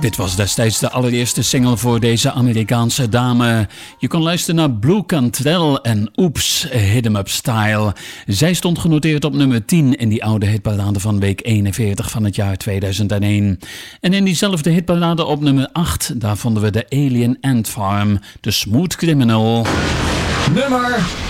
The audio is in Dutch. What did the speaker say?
Dit was destijds de allereerste single voor deze Amerikaanse dame. Je kon luisteren naar Blue Cantrell en Oeps, Hit 'em Up Style. Zij stond genoteerd op nummer 10 in die oude hitparade van week 41 van het jaar 2001. En in diezelfde hitparade op nummer 8, daar vonden we de Alien Ant Farm, The Smooth Criminal. Nummer